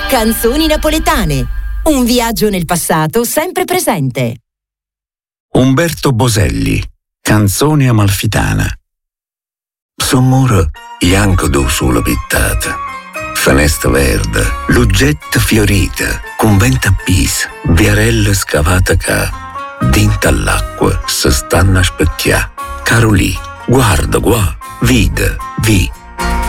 Canzoni napoletane. Un viaggio nel passato sempre presente. Umberto Boselli, Canzone amalfitana. Sommuro bianco do sole pittata, finestra verde, luggetta fiorita, convento appeso, viarella scavata ca, dinta all'acqua se stanno a specchià. Caro lì, guarda qua, vide, vi.